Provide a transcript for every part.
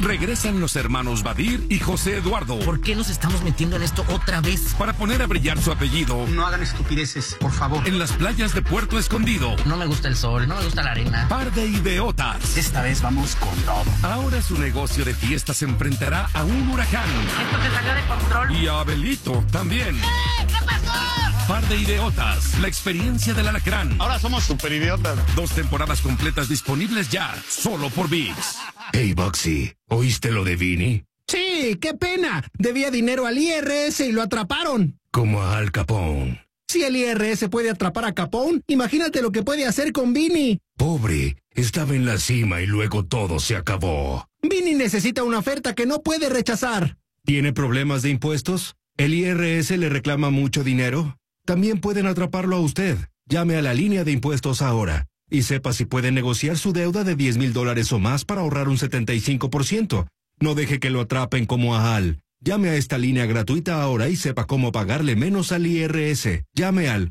Regresan los hermanos Badir y José Eduardo. ¿Por qué nos estamos metiendo en esto otra vez? Para poner a brillar su apellido. No hagan estupideces, por favor. En las playas de Puerto Escondido. No me gusta el sol, no me gusta la arena. Par de idiotas. Esta vez vamos con todo. Ahora su negocio de fiestas se enfrentará a un huracán. Esto se salió de control. Y a Abelito también. ¿Qué pasó? Par de idiotas. La experiencia del alacrán. Ahora somos super idiotas. 2 temporadas completas disponibles ya, solo por ViX. Hey, Boxy, ¿oíste lo de Vini? Sí, qué pena. Debía dinero al IRS y lo atraparon. Como a Al Capone. Si el IRS puede atrapar a Capone, imagínate lo que puede hacer con Vini. Pobre, estaba en la cima y luego todo se acabó. Vini necesita una oferta que no puede rechazar. ¿Tiene problemas de impuestos? ¿El IRS le reclama mucho dinero? También pueden atraparlo a usted. Llame a la línea de impuestos ahora y sepa si puede negociar su deuda de $10,000 o más para ahorrar un 75%. No deje que lo atrapen como a Al. Llame a esta línea gratuita ahora y sepa cómo pagarle menos al IRS. Llame al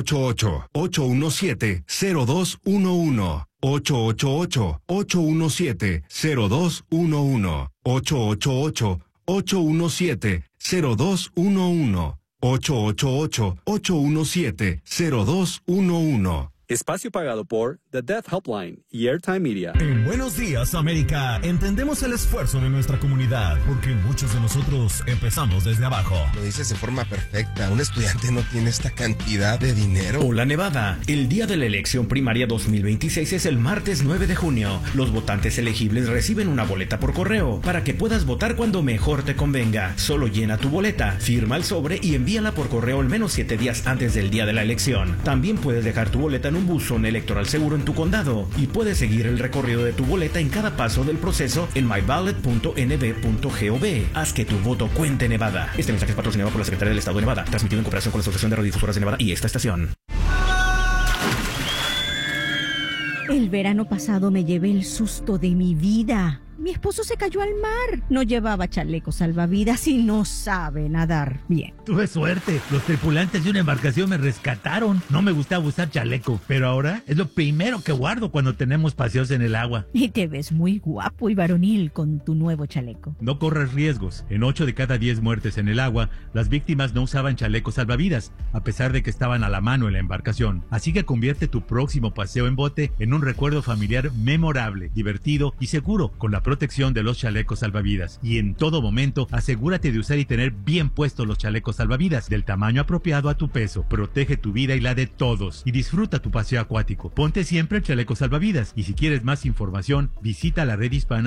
888-817-0211. 888-817-0211. 888-817-0211. 888-817-0211. Espacio pagado por The Death Helpline y Airtime Media. En Buenos Días, América, entendemos el esfuerzo de nuestra comunidad, porque muchos de nosotros empezamos desde abajo. Lo dices de forma perfecta. Un estudiante no tiene esta cantidad de dinero. Hola, Nevada. El día de la elección primaria 2026 es el martes 9 de junio. Los votantes elegibles reciben una boleta por correo para que puedas votar cuando mejor te convenga. Solo llena tu boleta, firma el sobre y envíala por correo al menos 7 días antes del día de la elección. También puedes dejar tu boleta en un buzón electoral seguro en tu condado y puedes seguir el recorrido de tu boleta en cada paso del proceso en myballot.nb.gov. Haz que tu voto cuente, Nevada. Este mensaje es patrocinado por la Secretaría del Estado de Nevada, transmitido en cooperación con la Asociación de Radiodifusoras de Nevada y esta estación. El verano pasado me llevé el susto de mi vida. Mi esposo se cayó al mar. No llevaba chaleco salvavidas y no sabe nadar bien. Tuve suerte. Los tripulantes de una embarcación me rescataron. No me gustaba usar chaleco, pero ahora es lo primero que guardo cuando tenemos paseos en el agua. Y te ves muy guapo y varonil con tu nuevo chaleco. No corras riesgos. En 8 de cada 10 muertes en el agua, las víctimas no usaban chalecos salvavidas, a pesar de que estaban a la mano en la embarcación. Así que convierte tu próximo paseo en bote en un recuerdo familiar memorable, divertido y seguro, con la protección de los chalecos salvavidas. Y en todo momento, asegúrate de usar y tener bien puestos los chalecos salvavidas del tamaño apropiado a tu peso. Protege tu vida y la de todos y disfruta tu paseo acuático. Ponte siempre el chaleco salvavidas y si quieres más información, visita la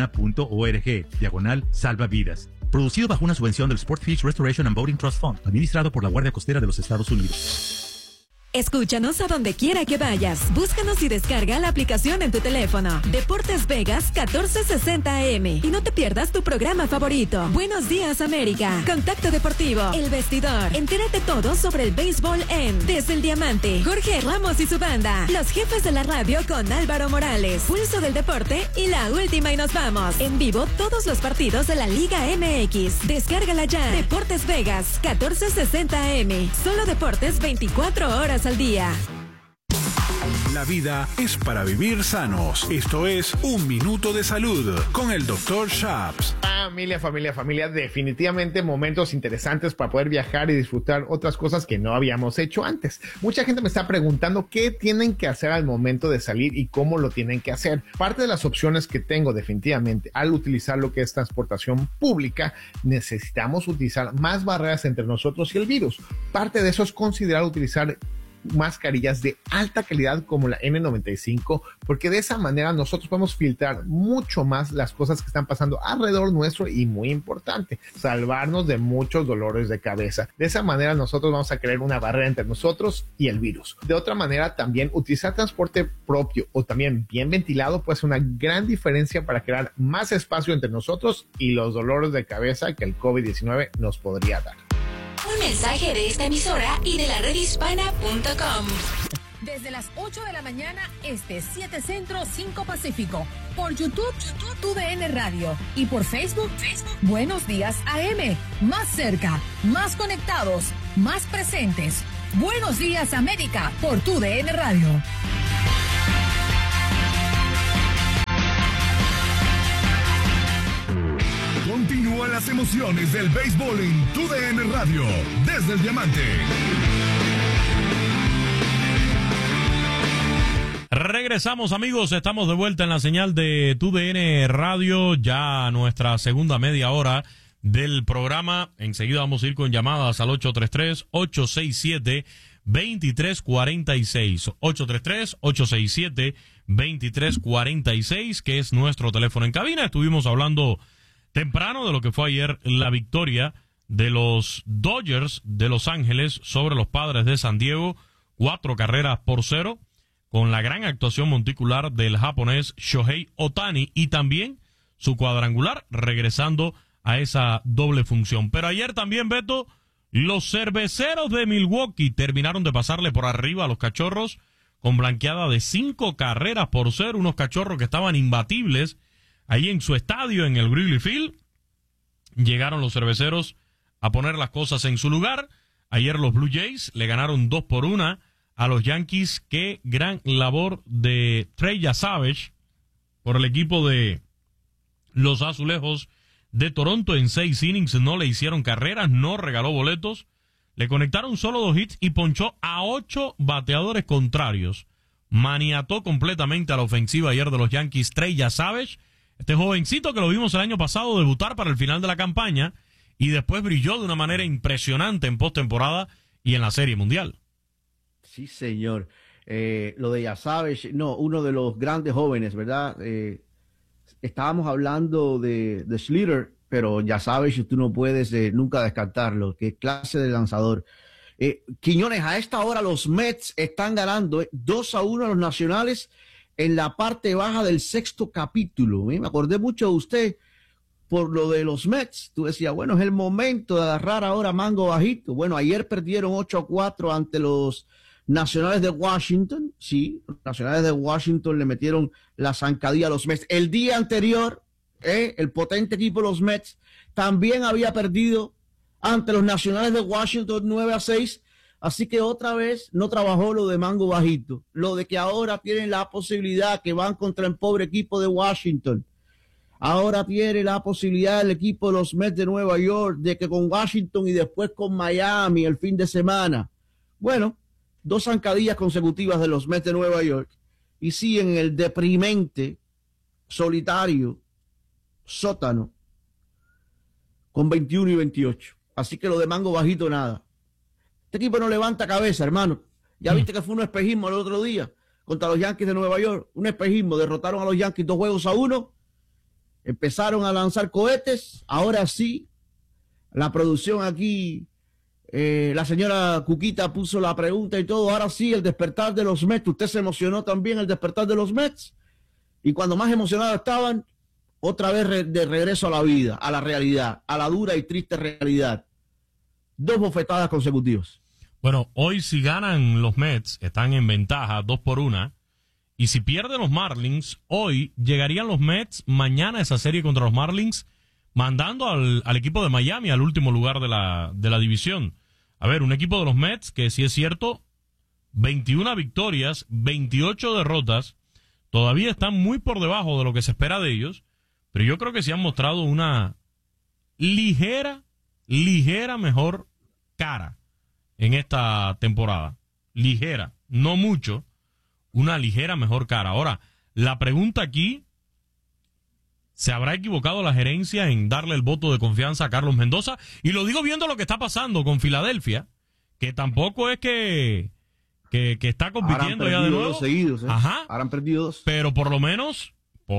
redhispana.org/salvavidas. Producido bajo una subvención del Sportfish Restoration and Boating Trust Fund, administrado por la Guardia Costera de los Estados Unidos. Escúchanos a donde quiera que vayas. Búscanos y descarga la aplicación en tu teléfono. Deportes Vegas 1460 AM. Y no te pierdas tu programa favorito. Buenos Días, América. Contacto Deportivo. El Vestidor. Entérate todo sobre el béisbol en Desde el Diamante. Jorge Ramos y su banda. Los Jefes de la Radio con Álvaro Morales. Pulso del Deporte y La Última y Nos Vamos. En vivo todos los partidos de la Liga MX. Descárgala ya. Deportes Vegas 1460 AM. Solo deportes 24 horas al día. La vida es para vivir sanos. Esto es Un Minuto de Salud con el Dr. Shaps. Familia, definitivamente momentos interesantes para poder viajar y disfrutar otras cosas que no habíamos hecho antes. Mucha gente me está preguntando qué tienen que hacer al momento de salir y cómo lo tienen que hacer. Parte de las opciones que tengo definitivamente al utilizar lo que es transportación pública, necesitamos utilizar más barreras entre nosotros y el virus. Parte de eso es considerar utilizar mascarillas de alta calidad como la N95, porque de esa manera nosotros podemos filtrar mucho más las cosas que están pasando alrededor nuestro y muy importante, salvarnos de muchos dolores de cabeza. De esa manera nosotros vamos a crear una barrera entre nosotros y el virus. De otra manera, también utilizar transporte propio o también bien ventilado puede ser una gran diferencia para crear más espacio entre nosotros y los dolores de cabeza que el COVID-19 nos podría dar. Un mensaje de esta emisora y de la redhispana.com. Desde las 8 de la mañana, 7 Centro, 5 Pacífico. Por YouTube, TUDN Radio. Y por Facebook, Buenos Días AM. Más cerca, más conectados, más presentes. Buenos Días, América, por TUDN Radio. las emociones del béisbol en TUDN Radio, desde el Diamante. Regresamos, amigos, estamos de vuelta en la señal de TUDN Radio, ya nuestra segunda media hora del programa. Enseguida vamos a ir con llamadas al 833-867-2346, 833-867-2346, que es nuestro teléfono en cabina. Estuvimos hablando temprano de lo que fue ayer la victoria de los Dodgers de Los Ángeles sobre los Padres de San Diego, 4-0, con la gran actuación monticular del japonés Shohei Ohtani y también su cuadrangular, regresando a esa doble función. Pero ayer también, Beto, los Cerveceros de Milwaukee terminaron de pasarle por arriba a los Cachorros con blanqueada de 5-0, unos Cachorros que estaban imbatibles ahí en su estadio, en el Wrigley Field. Llegaron los Cerveceros a poner las cosas en su lugar. Ayer los Blue Jays le ganaron 2-1 a los Yankees. Qué gran labor de Trey Savage por el equipo de los Azulejos de Toronto. En 6 innings no le hicieron carreras, no regaló boletos, le conectaron solo 2 hits y ponchó a 8 bateadores contrarios. Maniató completamente a la ofensiva ayer de los Yankees Trey Savage, este jovencito que lo vimos el año pasado debutar para el final de la campaña y después brilló de una manera impresionante en postemporada y en la Serie Mundial. Sí, señor. Lo de Savage, no, uno de los grandes jóvenes, ¿verdad? Estábamos hablando de Schlitter, pero Savage tú no puedes nunca descartarlo. Qué clase de lanzador. Quiñones, a esta hora los Mets están ganando 2-1 a los Nacionales en la parte baja del 6º capítulo. Me acordé mucho de usted por lo de los Mets. Tú decías, bueno, es el momento de agarrar ahora mango bajito. Bueno, ayer perdieron 8-4 ante los Nacionales de Washington. Sí, los Nacionales de Washington le metieron la zancadilla a los Mets. El día anterior, el potente equipo de los Mets también había perdido ante los Nacionales de Washington 9-6. Así que otra vez no trabajó lo de mango bajito. Lo de que ahora tienen la posibilidad que van contra el pobre equipo de Washington. Ahora tiene la posibilidad el equipo de los Mets de Nueva York de que con Washington y después con Miami el fin de semana. Bueno, 2 zancadillas consecutivas de los Mets de Nueva York y siguen en el deprimente, solitario sótano con 21 y 28. Así que lo de mango bajito nada. Este equipo no levanta cabeza, hermano. Ya viste que fue un espejismo el otro día contra los Yankees de Nueva York. Un espejismo. Derrotaron a los Yankees 2-1. Empezaron a lanzar cohetes. Ahora sí, la producción aquí, la señora Cuquita puso la pregunta y todo. Ahora sí, el despertar de los Mets. Usted se emocionó también el despertar de los Mets. Y cuando más emocionados estaban, otra vez de regreso a la vida, a la realidad, a la dura y triste realidad. 2 bofetadas consecutivas. Bueno, hoy si ganan los Mets, están en ventaja 2-1. Y si pierden los Marlins, hoy llegarían los Mets mañana a esa serie contra los Marlins, mandando al equipo de Miami al último lugar de la división. A ver, un equipo de los Mets que, si es cierto, 21 victorias, 28 derrotas, todavía están muy por debajo de lo que se espera de ellos, pero yo creo que sí han mostrado una ligera mejor cara en esta temporada. Ligera, no mucho, una ligera mejor cara. Ahora, la pregunta aquí, ¿se habrá equivocado la gerencia en darle el voto de confianza a Carlos Mendoza? Y lo digo viendo lo que está pasando con Filadelfia, que tampoco es que está compitiendo ya de nuevo. 2 seguidos, Ajá. Ahora han perdido 2. Pero por lo menos,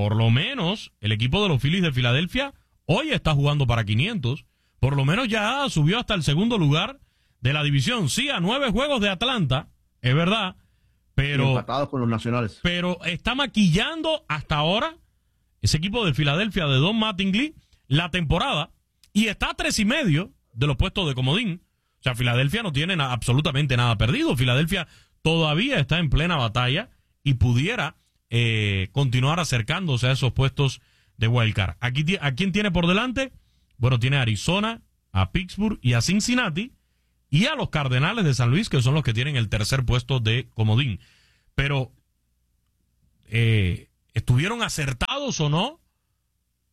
el equipo de los Phillies de Filadelfia hoy está jugando para 500. Por lo menos ya subió hasta el segundo lugar de la división. Sí, a 9 juegos de Atlanta, es verdad, pero empatados con los Nacionales. Pero está maquillando hasta ahora ese equipo de Filadelfia de Don Mattingly la temporada y está a 3.5 de los puestos de comodín. O sea, Filadelfia no tiene absolutamente nada perdido. Filadelfia todavía está en plena batalla y pudiera continuar acercándose a esos puestos de wildcard. ¿A quién tiene por delante? Bueno, tiene a Arizona, a Pittsburgh y a Cincinnati y a los Cardenales de San Luis, que son los que tienen el tercer puesto de comodín. Pero, ¿estuvieron acertados o no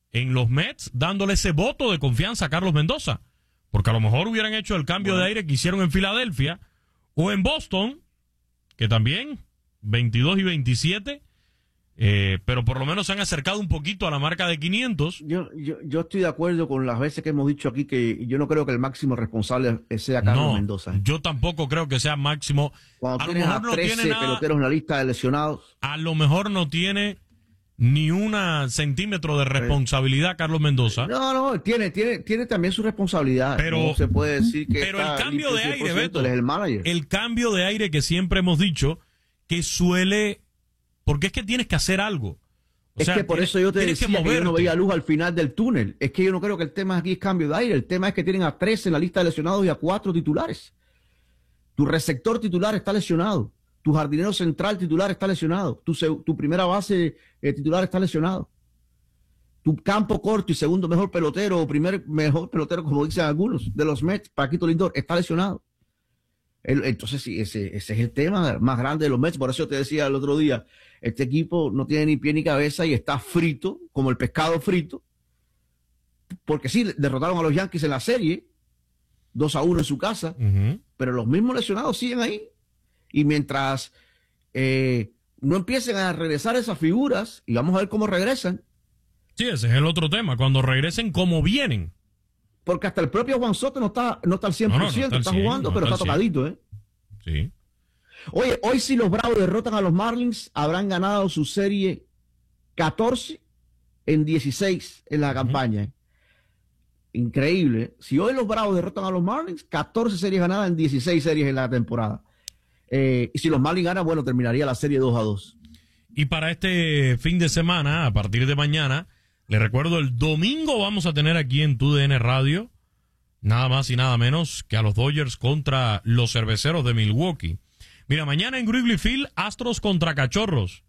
en los Mets dándole ese voto de confianza a Carlos Mendoza. Porque a lo mejor hubieran hecho el cambio de aire que hicieron en Filadelfia o en Boston, que también 22 y 27, pero por lo menos se han acercado un poquito a la marca de 500. Yo estoy de acuerdo con las veces que hemos dicho aquí que yo no creo que el máximo responsable sea Carlos Mendoza. Yo tampoco creo que sea máximo. Cuando a lo tienes mejor a no 13 tiene nada, peloteros en la lista de lesionados. A lo mejor no tiene ni un centímetro de responsabilidad Carlos Mendoza. No, tiene también su responsabilidad. Pero no se puede decir que pero el cambio de aire, Beto, él es el manager. El cambio de aire que siempre hemos dicho que suele, porque es que tienes que hacer algo. O sea, que por eso yo te decía que yo no veía luz al final del túnel. Es que yo no creo que el tema aquí es cambio de aire. El tema es que tienen a 13 en la lista de lesionados y a 4 titulares. Tu receptor titular está lesionado. Tu jardinero central titular está lesionado. Tu primera base titular está lesionado. Tu campo corto y segundo mejor pelotero o primer mejor pelotero, como dicen algunos, de los Mets, Paquito Lindor, está lesionado. Entonces, sí, ese es el tema más grande de los Mets. Por eso te decía el otro día, este equipo no tiene ni pie ni cabeza y está frito, como el pescado frito. Porque sí, derrotaron a los Yankees en la serie, 2-1 en su casa, pero los mismos lesionados siguen ahí. Y mientras no empiecen a regresar esas figuras, y vamos a ver cómo regresan. Sí, ese es el otro tema, cuando regresen, cómo vienen. Porque hasta el propio Juan Soto no está al 100%, está jugando, pero está tocadito, ¿eh? Sí. Oye, hoy si los Bravos derrotan a los Marlins, habrán ganado su serie 14 en 16 en la campaña, ¿eh? Increíble. Si hoy los Bravos derrotan a los Marlins, 14 series ganadas en 16 series en la temporada. Y si los Marlins ganan, bueno, terminaría la serie 2-2. Y para este fin de semana, a partir de mañana, les recuerdo, el domingo vamos a tener aquí en TUDN Radio, nada más y nada menos que a los Dodgers contra los Cerveceros de Milwaukee. Mira, mañana en Wrigley Field, Astros contra Cachorros.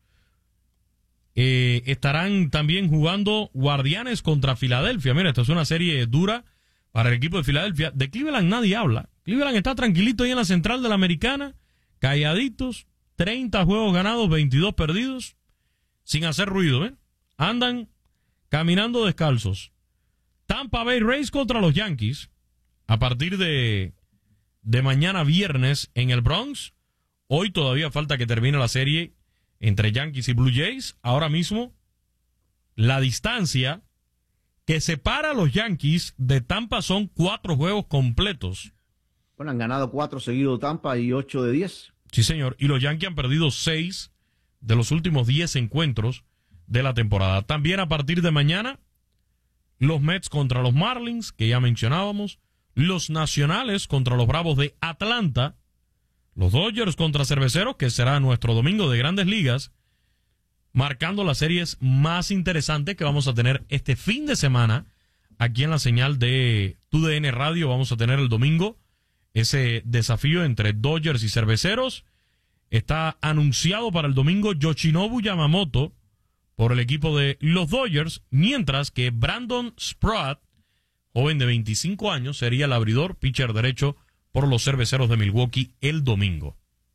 Estarán también jugando Guardianes contra Filadelfia. Mira, esta es una serie dura para el equipo de Filadelfia. De Cleveland nadie habla. Cleveland está tranquilito ahí en la central de la Americana, calladitos, 30 juegos ganados, 22 perdidos, sin hacer ruido, ¿eh? Andan caminando descalzos. Tampa Bay Rays contra los Yankees, a partir de mañana viernes en el Bronx. Hoy todavía falta que termine la serie entre Yankees y Blue Jays. Ahora mismo, la distancia que separa a los Yankees de Tampa son 4 juegos completos. Bueno, han ganado 4 seguidos Tampa y 8 de 10. Sí, señor. Y los Yankees han perdido 6 de los últimos 10 encuentros de la temporada. También a partir de mañana, los Mets contra los Marlins, que ya mencionábamos, los Nacionales contra los Bravos de Atlanta, los Dodgers contra Cerveceros, que será nuestro domingo de Grandes Ligas, marcando las series más interesantes que vamos a tener este fin de semana aquí en la señal de TUDN Radio. Vamos a tener el domingo ese desafío entre Dodgers y Cerveceros. Está anunciado para el domingo Yoshinobu Yamamoto por el equipo de los Dodgers, mientras que Brandon Spratt, joven de 25 años, sería el abridor, pitcher derecho por los Cerveceros de Milwaukee el domingo.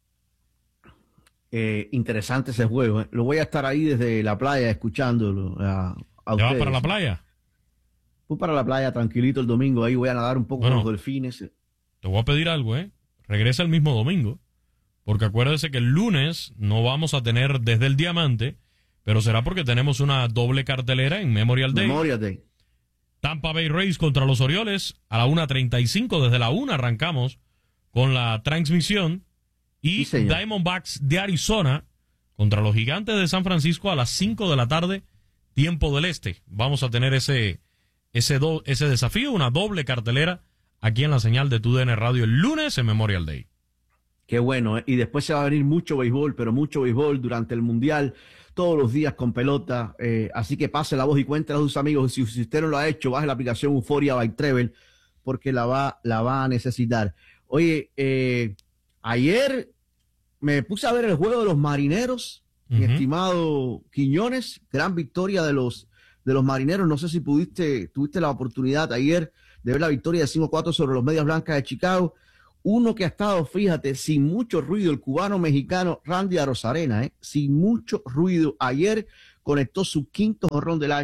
Interesante ese juego, ¿eh? Lo voy a estar ahí desde la playa escuchándolo a ¿Te vas para la playa? Voy para la playa tranquilito el domingo, ahí voy a nadar un poco con los delfines. Te voy a pedir algo, ¿eh? Regresa el mismo domingo, porque acuérdese que el lunes no vamos a tener desde el Diamante, pero será porque tenemos una doble cartelera en Memorial Day. Tampa Bay Rays contra los Orioles a la 1:35, desde la 1 arrancamos con la transmisión, y sí, Diamondbacks de Arizona contra los Gigantes de San Francisco a las 5 de la tarde, tiempo del este. Vamos a tener ese desafío, una doble cartelera aquí en la señal de TUDN Radio el lunes en Memorial Day. Qué bueno, ¿eh? Y después se va a venir mucho béisbol, pero mucho béisbol durante el Mundial, todos los días con pelota, así que pase la voz y cuéntale a sus amigos. Si usted no lo ha hecho, baje la aplicación Euphoria by Treble, porque la va a necesitar. Oye, ayer me puse a ver el juego de los Marineros, mi estimado Quiñones, gran victoria de los Marineros. No sé si tuviste la oportunidad ayer de ver la victoria de 5-4 sobre los Medias Blancas de Chicago. Uno que ha estado, fíjate, sin mucho ruido, el cubano-mexicano Randy Arozarena, sin mucho ruido. Ayer conectó su 5º jonrón del año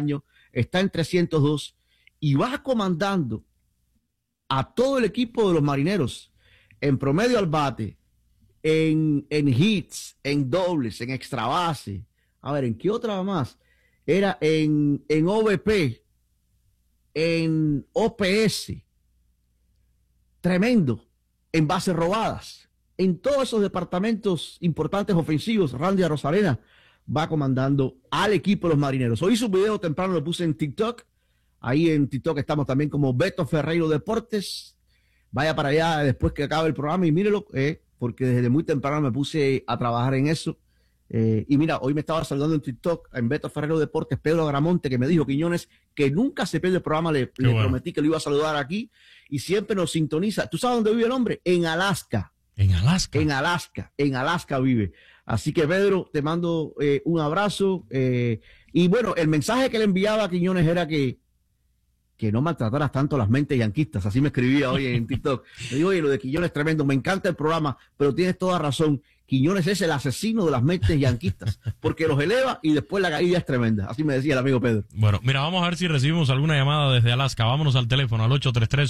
está en 302 y va comandando a todo el equipo de los Marineros en promedio al bate, en hits, en dobles, en extra base. A ver, ¿en qué otra más? Era en OVP, en OPS. Tremendo. En bases robadas. En todos esos departamentos importantes ofensivos, Randy Arozarena va comandando al equipo de los Marineros. Hoy hice un video temprano, lo puse en TikTok. Ahí en TikTok estamos también como Beto Ferreiro Deportes. Vaya para allá después que acabe el programa y mírelo, porque desde muy temprano me puse a trabajar en eso. Y mira, hoy me estaba saludando en TikTok en Beto Ferreiro Deportes, Pedro Agramonte, que me dijo, Quiñones, que nunca se pierde el programa, le prometí que lo iba a saludar aquí y siempre nos sintoniza. ¿Tú sabes dónde vive el hombre? En Alaska. En Alaska. En Alaska vive. Así que Pedro, te mando un abrazo. Y bueno, el mensaje que le enviaba a Quiñones era que no maltrataras tanto las mentes yanquistas. Así me escribía hoy en TikTok. Le digo, oye, lo de Quiñones es tremendo, me encanta el programa, pero tienes toda razón. Quiñones es el asesino de las mentes yanquistas, porque los eleva y después la caída es tremenda. Así me decía el amigo Pedro. Bueno, mira, vamos a ver si recibimos alguna llamada desde Alaska. Vámonos al teléfono, al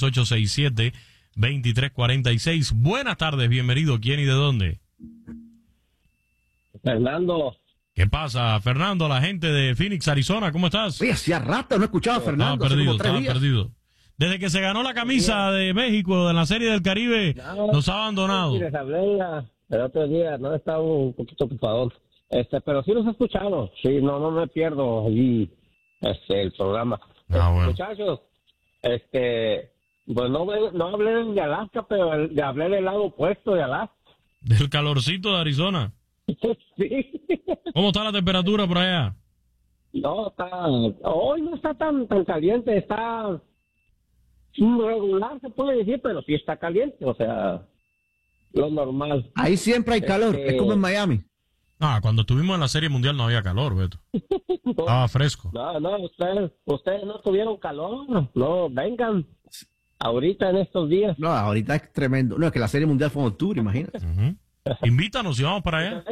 833-867-2346. Buenas tardes, bienvenido. ¿Quién y de dónde? Fernando. ¿Qué pasa, Fernando? La gente de Phoenix, Arizona, ¿cómo estás? Oye, hacía rato no escuchaba a Fernando. Estaba perdido. Desde que se ganó la camisa de México en la Serie del Caribe, nos ha abandonado. Les hablé el otro día, no estaba un poquito ocupado, pero sí los he escuchado. Sí, no me pierdo allí el programa. Bueno. Muchachos, pues no hablé de Alaska, pero hablé del lado opuesto de Alaska. Del calorcito de Arizona. Sí. ¿Cómo está la temperatura por allá? No, hoy no está tan caliente, está regular, se puede decir, pero sí está caliente, o sea, lo normal. Ahí siempre hay calor, es como en Miami. Cuando estuvimos en la Serie Mundial no había calor, Beto. Estaba fresco. No, ustedes no tuvieron calor, no, vengan. Ahorita en estos días. No, ahorita es tremendo. No, es que la Serie Mundial fue en octubre, imagínate. Invítanos y vamos para allá.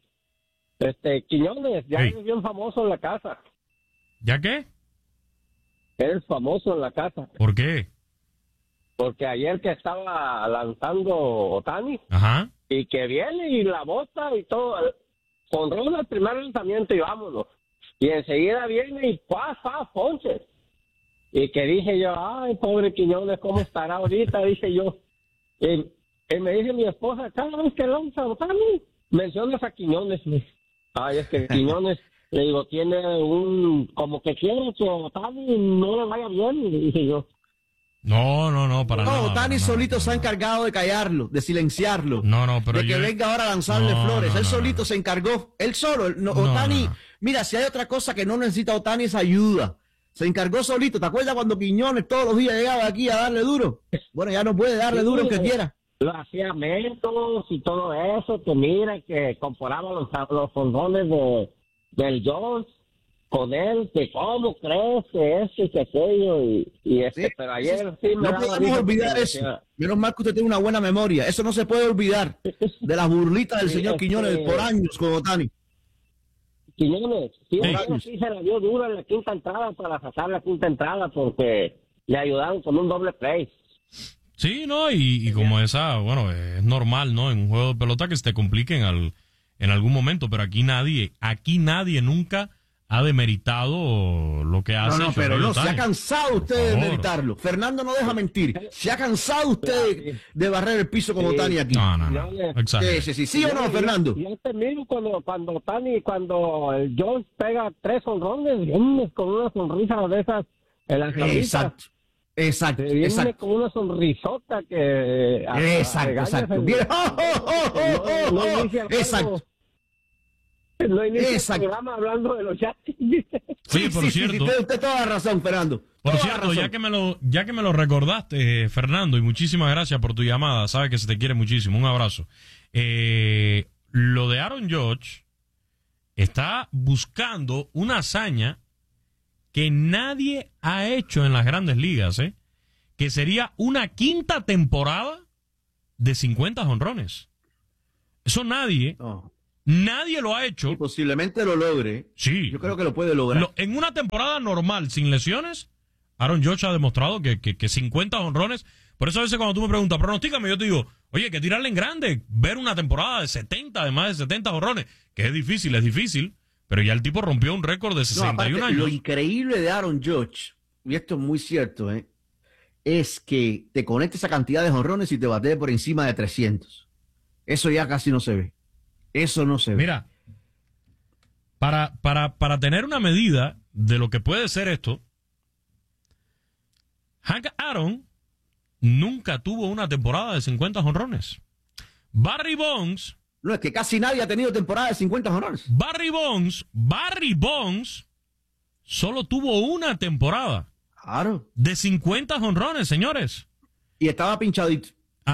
Quiñones, ya eres bien famoso en la casa. ¿Ya qué? Eres famoso en la casa. ¿Por qué? Porque ayer que estaba lanzando Ohtani, y que viene y la bota y todo, honró el primer lanzamiento y vámonos. Y enseguida viene y ponches. Y que dije yo, ay, pobre Quiñones, ¿cómo estará ahorita? Dije yo. Y me dice mi esposa, cada vez que lanza Ohtani, mencionas a Quiñones. Ay, es que Quiñones, le digo, tiene como que quiere que Ohtani no le vaya bien, le dije yo. No, para nada. No, Ohtani solito se ha encargado de callarlo, de silenciarlo. Pero de que venga ahora a lanzarle flores. Él solito se encargó, él solo. Ohtani, mira, si hay otra cosa que no necesita Ohtani es ayuda. Se encargó solito. ¿Te acuerdas cuando Quiñones todos los días llegaba aquí a darle duro? Bueno, ya no puede darle duro aunque quiera. Lo hacía menos y todo eso, que mira, que comparaba los fondones del Jones con él, que cómo crees que esto y que aquello, sí, pero ayer sí me no podemos olvidar eso. Menos mal que usted tiene una buena memoria. Eso no se puede olvidar de las burlitas del señor Quiñones por años con Ohtani. Quiñones, sí se la dio dura en la quinta entrada para sacar la quinta entrada porque le ayudaron con un doble play. Sí, ¿no? Y como esa, bueno, es normal, ¿no? En un juego de pelota que se te compliquen en algún momento, pero aquí nadie nunca ha demeritado lo que hace. No, pero no, se ha cansado usted de demeritarlo. Fernando no deja mentir. Se ha cansado usted de barrer el piso como Ohtani aquí. No. Exacto. ¿Sí o no, Fernando? Yo te miro cuando el Jones pega 3 honrones, viene con una sonrisa de esas en las camisas. Exacto. Viene con una sonrisota que... Exacto. Exacto. No inicia el programa hablando de los Yankees. Sí, por cierto. Tiene usted toda la razón, Fernando. Por cierto, ya que me lo recordaste, Fernando, y muchísimas gracias por tu llamada. Sabes que se te quiere muchísimo. Un abrazo. Lo de Aaron Judge está buscando una hazaña que nadie ha hecho en las grandes ligas, que sería una quinta temporada de 50 jonrones. Eso nadie Nadie lo ha hecho. Y posiblemente lo logre. Sí. Yo creo que lo puede lograr. En una temporada normal, sin lesiones, Aaron Judge ha demostrado que 50 jonrones. Por eso a veces cuando tú me preguntas, pronostícame, yo te digo, oye, hay que tirarle en grande, ver una temporada de 70, de más de 70 jonrones, que es difícil, pero ya el tipo rompió un récord de 61 años. Lo increíble de Aaron Judge, y esto es muy cierto, es que te conecte esa cantidad de jonrones y te bate por encima de 300. Eso ya casi no se ve. Eso no se ve. Mira, para tener una medida de lo que puede ser esto, Hank Aaron nunca tuvo una temporada de 50 jonrones. Barry Bonds... No, es que casi nadie ha tenido temporada de 50 jonrones. Barry Bonds solo tuvo una temporada de 50 jonrones, señores. Y estaba pinchadito.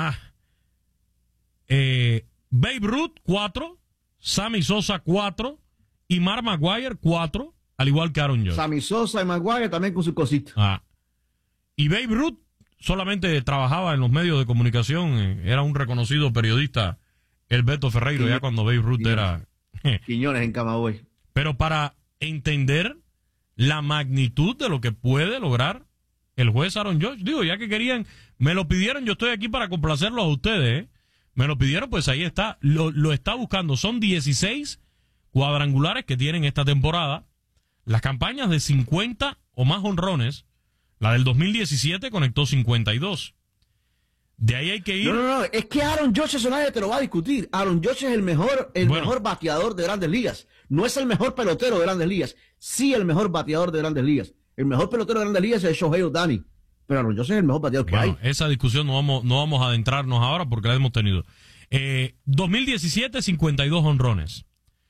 Babe Ruth, 4. Sammy Sosa, 4. Y Mark Maguire, 4. Al igual que Aaron Judge. Sammy Sosa y Maguire también con su cosita. Y Babe Ruth solamente trabajaba en los medios de comunicación. Era un reconocido periodista, el Beto Ferreiro, ya cuando Babe Ruth era... Quiñones en Camagüey. Pero para entender la magnitud de lo que puede lograr el juez Aaron Judge, digo, ya que querían, me lo pidieron, yo estoy aquí para complacerlos a ustedes, me lo pidieron, pues ahí está, lo está buscando. Son 16 cuadrangulares que tienen esta temporada. Las campañas de 50 o más jonrones, la del 2017 conectó 52. De ahí hay que ir... No, es que Aaron Judge, eso nadie te lo va a discutir. Aaron Judge es el mejor bateador de Grandes Ligas. No es el mejor pelotero de Grandes Ligas. Sí, el mejor bateador de Grandes Ligas. El mejor pelotero de Grandes Ligas es Shohei Ohtani. Pero Aaron Judge es el mejor bateador que hay. Esa discusión no vamos a adentrarnos ahora porque la hemos tenido. 2017, 52 jonrones.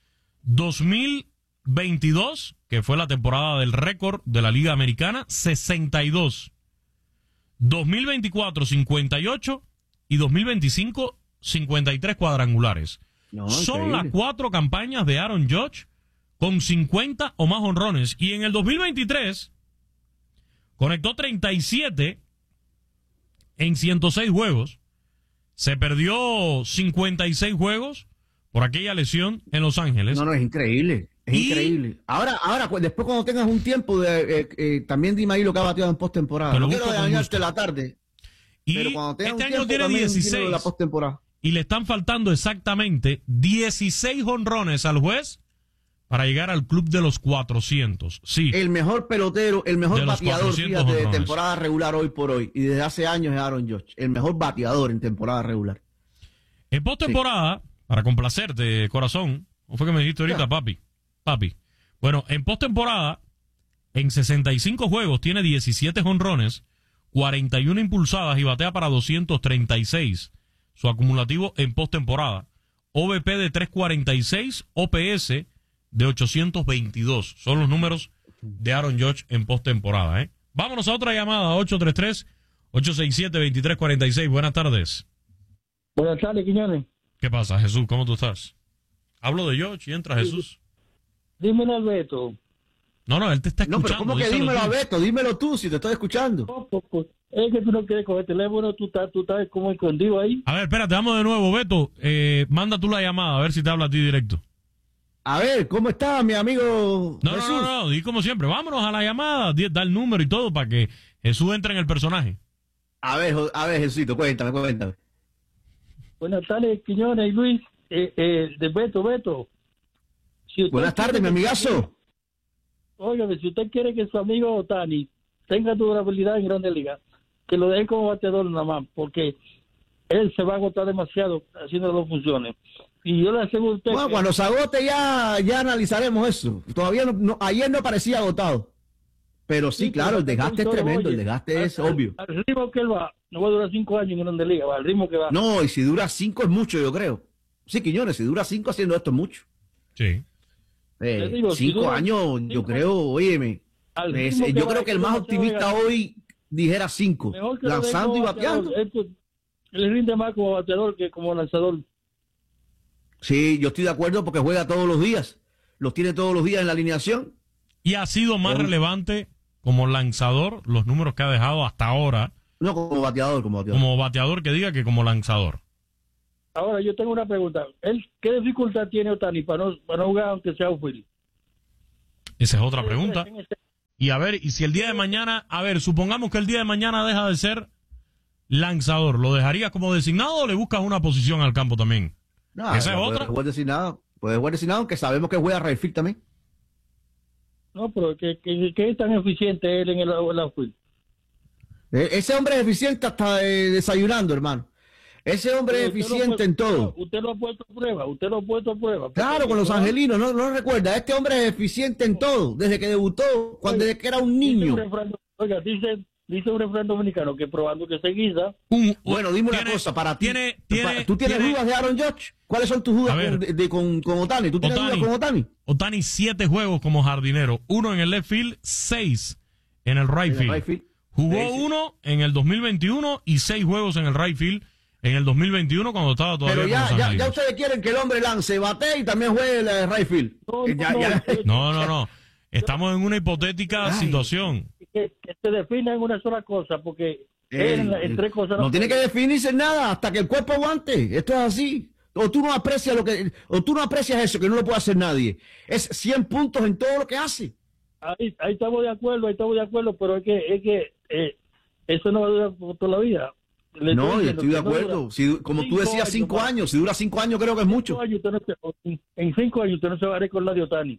2022, que fue la temporada del récord de la Liga Americana, 62. 2024, 58. Y 2025, 53 cuadrangulares. Son las 4 campañas de Aaron Judge con 50 o más jonrones. Y en el 2023 conectó 37 en 106 juegos. Se perdió 56 juegos por aquella lesión en Los Ángeles. No, es increíble. Es increíble. Ahora, después cuando tengas un tiempo, también dime ahí lo que ha bateado en postemporada. No quiero dañarte la tarde. Pero cuando tengas este un año tiempo, tiene 16. La postemporada. Y le están faltando exactamente 16 jonrones al juez para llegar al club de los 400. Sí. El mejor pelotero, el mejor bateador, fíjate, de temporada regular hoy por hoy. Y desde hace años es Aaron Judge. El mejor bateador en temporada regular. En postemporada, para complacerte, corazón, ¿cómo fue que me dijiste ahorita, papi? Bueno, en postemporada, en 65 juegos, tiene 17 jonrones, 41 impulsadas y batea para 236. Su acumulativo en postemporada. OVP de 346, OPS de 822. Son los números de Aaron Judge en postemporada, Vámonos a otra llamada, 833-867-2346. Buenas tardes. Buenas tardes, Quiñones. ¿Qué pasa, Jesús? ¿Cómo tú estás? Hablo de Judge y entra Jesús. Dímelo al Beto. No, él te está escuchando. No, pero ¿cómo que dímelo a Beto? Dímelo tú, si te estoy escuchando. No, pues, es que tú no quieres coger el teléfono, tú estás como escondido ahí. A ver, espérate, vamos de nuevo, Beto. Manda tú la llamada, a ver si te habla a ti directo. A ver, ¿cómo está mi amigo Jesús? No, di como siempre. Vámonos a la llamada, da el número y todo para que Jesús entre en el personaje. A ver, Jesúsito, cuéntame. Buenas tardes, Quiñones y Luis. De Beto. Si buenas tardes, mi amigazo. Óigame, si usted quiere que su amigo Ohtani tenga durabilidad en Grandes Ligas, que lo deje como bateador nada más, porque él se va a agotar demasiado haciendo las funciones. Y yo le aseguro a usted bueno, cuando se agote ya analizaremos eso. Todavía ayer no parecía agotado. Pero sí, claro, el desgaste es tremendo, el desgaste es obvio. Al ritmo que él va, no va a durar 5 años en Grandes Ligas, al ritmo que va. No, y si dura 5 es mucho, yo creo. Sí, Quiñones, si dura 5 haciendo esto es mucho. Sí. 5 años, yo creo, óyeme. Yo creo que el más optimista hoy dijera 5, lanzando y bateando. Le rinde más como bateador que como lanzador. Sí, yo estoy de acuerdo porque juega todos los días. Los tiene todos los días en la alineación. Y ha sido más relevante como lanzador los números que ha dejado hasta ahora. No, como bateador. Como bateador que diga que como lanzador. Ahora, yo tengo una pregunta. ¿Qué dificultad tiene Ohtani para no jugar aunque sea outfield? Esa es otra pregunta. Y a ver, y si el día de mañana, supongamos que el día de mañana deja de ser lanzador, ¿lo dejarías como designado o le buscas una posición al campo también? No, esa es otra. Puede jugar designado, aunque sabemos que juega right field también. No, pero ¿qué es tan eficiente él en el outfield? Ese hombre es eficiente hasta desayunando, hermano. Ese hombre es eficiente en todo. Usted lo ha puesto a prueba. Claro, con los angelinos, no recuerda. Este hombre es eficiente en todo, desde que debutó, desde que era un niño. Dice un refrán dominicano que probando que se guisa. Bueno, dime una cosa, para ti. ¿Tú tienes dudas de Aaron Judge? ¿Cuáles son tus dudas con Ohtani? ¿Tú tienes dudas con Ohtani? Ohtani 7 juegos como jardinero, 1 en el left field, 6 en el right field. Jugó 1 en el 2021 y 6 juegos en el right field en el 2021 cuando estaba todavía. Pero ya ustedes quieren que el hombre lance, bate y también juegue el right field. No. Estamos en una hipotética situación. Que se defina en una sola cosa, porque en 3 cosas no tiene que definirse en nada hasta que el cuerpo aguante. Esto es así. O tú no aprecias eso, que no lo puede hacer nadie. Es 100 puntos en todo lo que hace. Ahí estamos de acuerdo, pero es que eso no va a durar por toda la vida. No, estoy de acuerdo. Como tú decías, 5 años. Si dura 5 años, creo que es mucho. En 5 años usted no se va a recordar de Ohtani.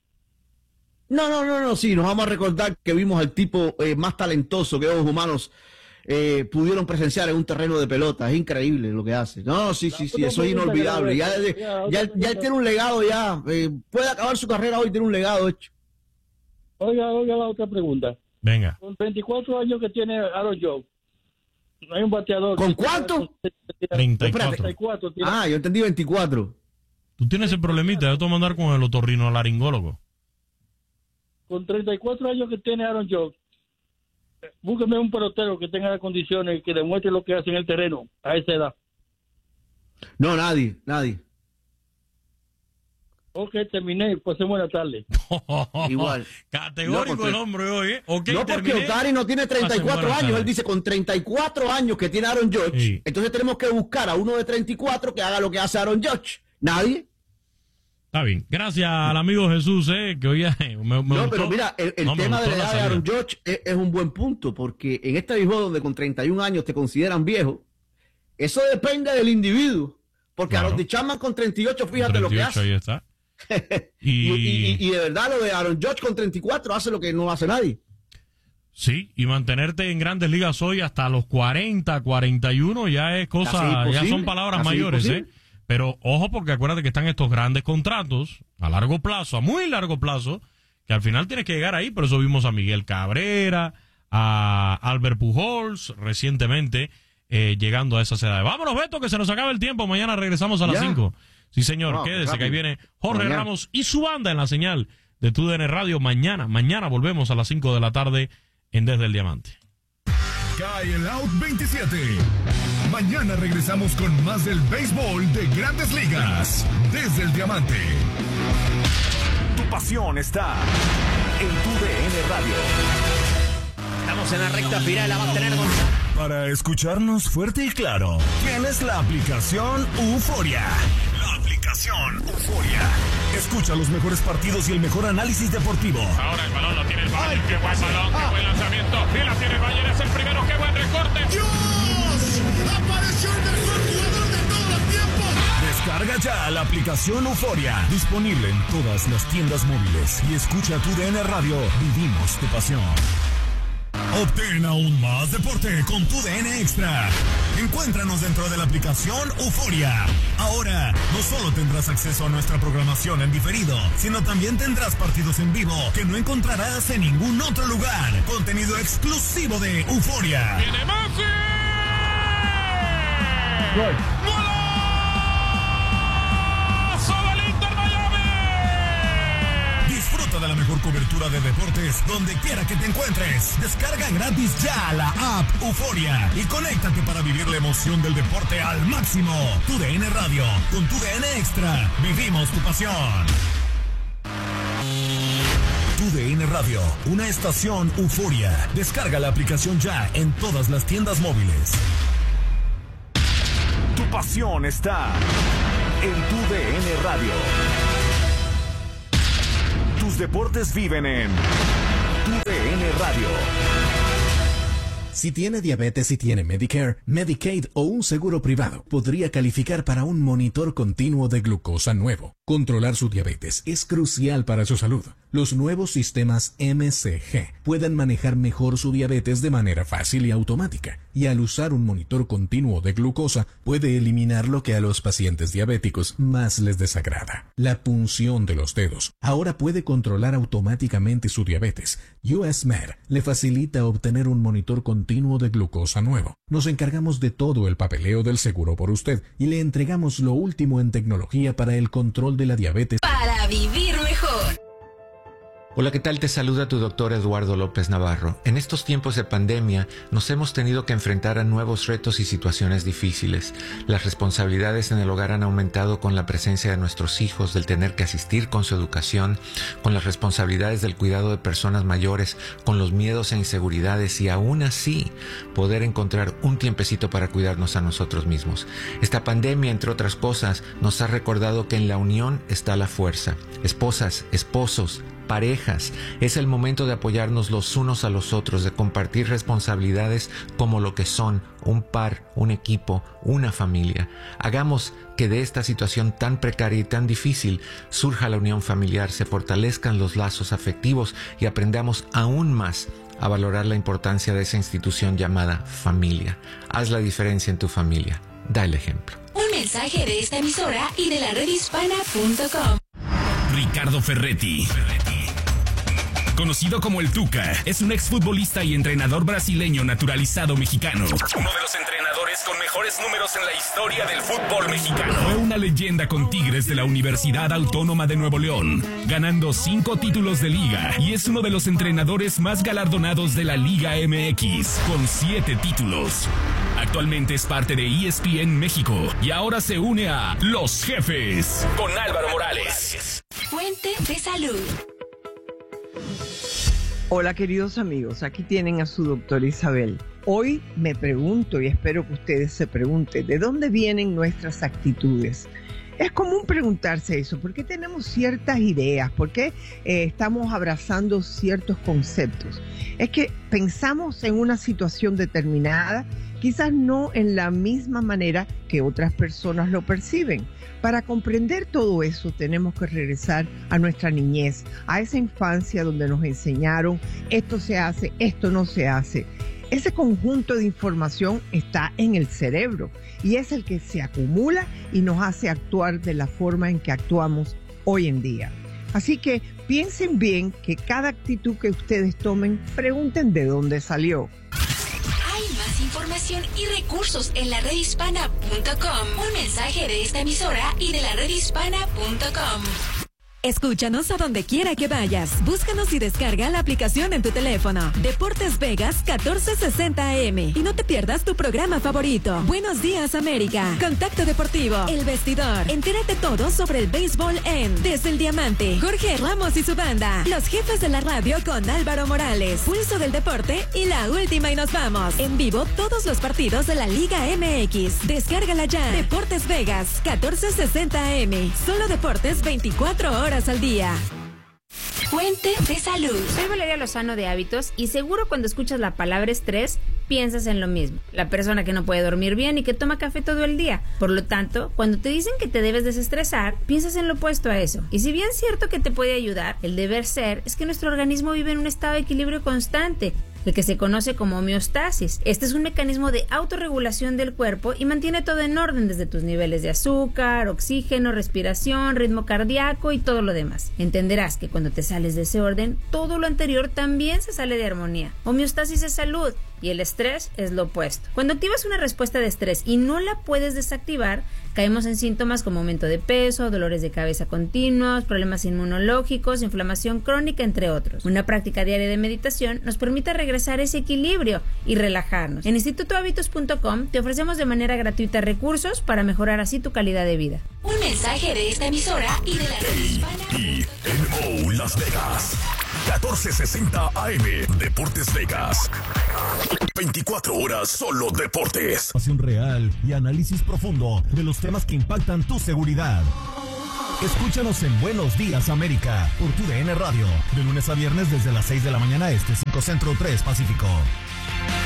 No, sí, nos vamos a recordar que vimos al tipo más talentoso que ojos humanos pudieron presenciar en un terreno de pelota. Es increíble lo que hace. No, sí, eso es inolvidable. Ya él tiene un legado puede acabar su carrera hoy, tiene un legado hecho. Oiga la otra pregunta. Venga. Con 34 años que tiene Aaron Judge, no hay un bateador. ¿Con cuánto? 34. Yo entendí 24. Tú tienes ese problemita, yo te voy a mandar con el otorrinolaringólogo. Con 34 años que tiene Aaron Judge, búsqueme un pelotero que tenga las condiciones y que demuestre lo que hace en el terreno a esa edad. No, nadie. Ok, terminé, pues buena tarde. Igual. Categórico el hombre hoy, ¿eh? Okay, no, porque Ohtani no tiene 34 años. Él dice con 34 años que tiene Aaron Judge. Sí. Entonces tenemos que buscar a uno de 34 que haga lo que hace Aaron Judge. Nadie. Está bien. Gracias al amigo Jesús, que hoy me pero mira, el tema de la edad de Aaron Judge es un buen punto, porque en este béisbol donde con 31 años te consideran viejo, eso depende del individuo. Porque a los de Chapman con 38, fíjate 38, lo que hace. Ahí está. y de verdad lo de Aaron Judge con 34 hace lo que no hace nadie. Sí, y mantenerte en Grandes Ligas hoy hasta los 40, 41 ya es cosa, ya son palabras mayores, Pero ojo, porque acuérdate que están estos grandes contratos a largo plazo, a muy largo plazo, que al final tienes que llegar ahí. Por eso vimos a Miguel Cabrera, a Albert Pujols recientemente llegando a esas edades. Vámonos, Beto, que se nos acaba el tiempo. Mañana regresamos a las 5. Sí, señor, quédese, que ahí viene Jorge Ramos y su banda en la señal de TUDN Radio. Mañana volvemos a las 5 de la tarde en Desde el Diamante. Cae el Out 27. Mañana regresamos con más del béisbol de Grandes Ligas. Desde el Diamante. Tu pasión está en TUDN Radio. Estamos en la recta final, la va a tener Gonzalo. Para escucharnos fuerte y claro, tienes la aplicación Euforia. La aplicación Euforia. Escucha los mejores partidos y el mejor análisis deportivo. Ahora el balón lo tiene el Bayern. Qué buen balón, qué buen lanzamiento. Y la tiene el Bayern, es el primero. Qué buen recorte. ¡Dios! ¡Apareció el mejor jugador de todos los tiempos! Descarga ya la aplicación Euforia. Disponible en todas las tiendas móviles. Y escucha TUDN Radio. Vivimos tu pasión. Obtén aún más deporte con TUDN Extra. Encuéntranos dentro de la aplicación Euforia. Ahora, no solo tendrás acceso a nuestra programación en diferido, sino también tendrás partidos en vivo que no encontrarás en ningún otro lugar. Contenido exclusivo de Euforia. ¡Viene Messi! ¡Gol! Disfruta de la mejor cobertura de deportes donde quiera que te encuentres. Descarga gratis ya la app Euforia y conéctate para vivir la emoción del deporte al máximo. TUDN Radio, con TUDN Extra, vivimos tu pasión. TUDN Radio, una estación Euforia. Descarga la aplicación ya en todas las tiendas móviles. Tu pasión está en tu DN Radio. Tus deportes viven en tu DN Radio. Si tiene diabetes y tiene Medicare, Medicaid o un seguro privado, podría calificar para un monitor continuo de glucosa nuevo. Controlar su diabetes es crucial para su salud. Los nuevos sistemas MCG pueden manejar mejor su diabetes de manera fácil y automática, y al usar un monitor continuo de glucosa puede eliminar lo que a los pacientes diabéticos más les desagrada: la punción de los dedos. Ahora puede controlar automáticamente su diabetes. US Med le facilita obtener un monitor continuo de glucosa nuevo. Nos encargamos de todo el papeleo del seguro por usted y le entregamos lo último en tecnología para el control de la diabetes. Para vivir mejor. Hola, ¿qué tal? Te saluda tu doctor Eduardo López Navarro. En estos tiempos de pandemia nos hemos tenido que enfrentar a nuevos retos y situaciones difíciles. Las responsabilidades en el hogar han aumentado con la presencia de nuestros hijos, del tener que asistir con su educación, con las responsabilidades del cuidado de personas mayores, con los miedos e inseguridades, y aún así poder encontrar un tiempecito para cuidarnos a nosotros mismos. Esta pandemia, entre otras cosas, nos ha recordado que en la unión está la fuerza. Esposas, esposos, parejas, es el momento de apoyarnos los unos a los otros, de compartir responsabilidades como lo que son: un par, un equipo, una familia. Hagamos que de esta situación tan precaria y tan difícil surja la unión familiar, se fortalezcan los lazos afectivos y aprendamos aún más a valorar la importancia de esa institución llamada familia. Haz la diferencia en tu familia. Da el ejemplo. Un mensaje de esta emisora y de la redhispana.com. Ricardo Ferretti, conocido como el Tuca, es un exfutbolista y entrenador brasileño naturalizado mexicano. Uno de los entrenadores con mejores números en la historia del fútbol mexicano. Fue una leyenda con Tigres de la Universidad Autónoma de Nuevo León, ganando 5 títulos de liga, y es uno de los entrenadores más galardonados de la Liga MX, con 7 títulos. Actualmente es parte de ESPN México y ahora se une a Los Jefes con Álvaro Morales. Fuente de salud. Hola, queridos amigos, aquí tienen a su doctora Isabel. Hoy me pregunto, y espero que ustedes se pregunten, ¿de dónde vienen nuestras actitudes? Es común preguntarse eso. ¿Por qué tenemos ciertas ideas? ¿Por qué estamos abrazando ciertos conceptos? Es que pensamos en una situación determinada, quizás no en la misma manera que otras personas lo perciben. Para comprender todo eso tenemos que regresar a nuestra niñez, a esa infancia donde nos enseñaron esto se hace, esto no se hace. Ese conjunto de información está en el cerebro y es el que se acumula y nos hace actuar de la forma en que actuamos hoy en día. Así que piensen bien que cada actitud que ustedes tomen, pregunten de dónde salió. Hay más información y recursos en la redhispana.com. Un mensaje de esta emisora y de la redhispana.com. Escúchanos a donde quiera que vayas. Búscanos y descarga la aplicación en tu teléfono. Deportes Vegas 1460 AM. Y no te pierdas tu programa favorito. Buenos días, América. Contacto Deportivo. El Vestidor. Entérate todo sobre el béisbol en Desde el Diamante. Jorge Ramos y su banda. Los Jefes de la Radio con Álvaro Morales. Pulso del Deporte y La Última y Nos Vamos. En vivo todos los partidos de la Liga MX. Descárgala ya. Deportes Vegas 1460 AM. Solo deportes 24 horas al día. Fuente de salud. Soy Valeria Lozano de Hábitos y seguro cuando escuchas la palabra estrés piensas en lo mismo. La persona que no puede dormir bien y que toma café todo el día. Por lo tanto, cuando te dicen que te debes desestresar, piensas en lo opuesto a eso. Y si bien es cierto que te puede ayudar, el deber ser es que nuestro organismo vive en un estado de equilibrio constante, el que se conoce como homeostasis. Este es un mecanismo de autorregulación del cuerpo y mantiene todo en orden, desde tus niveles de azúcar, oxígeno, respiración, ritmo cardíaco y todo lo demás. Entenderás que cuando te sales de ese orden, todo lo anterior también se sale de armonía. Homeostasis es salud y el estrés es lo opuesto. Cuando activas una respuesta de estrés y no la puedes desactivar, caemos en síntomas como aumento de peso, dolores de cabeza continuos, problemas inmunológicos, inflamación crónica, entre otros. Una práctica diaria de meditación nos permite regresar a ese equilibrio y relajarnos. En institutohabitos.com te ofrecemos de manera gratuita recursos para mejorar así tu calidad de vida. Un mensaje de esta emisora y de la redhispana. Las Vegas. 1460 AM. Deportes Vegas. 24 horas solo deportes. Información real y análisis profundo de los temas que impactan tu seguridad. Escúchanos en Buenos Días América por TUDN Radio, de lunes a viernes desde las 6 de la mañana 5 Centro, 3 Pacífico.